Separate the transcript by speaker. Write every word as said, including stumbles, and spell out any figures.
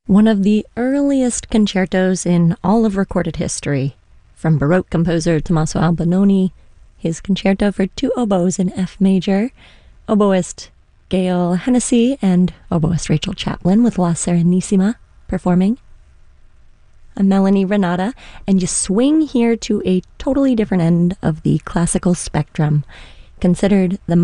Speaker 1: one of the earliest concertos in all of recorded history. From Baroque composer Tommaso Albinoni, his concerto for two oboes in F major, oboist Gail Hennessy and oboist Rachel Chaplin with La Serenissima performing. I'm Melanie Renata, and you swing here to a totally different end of the classical spectrum, considered the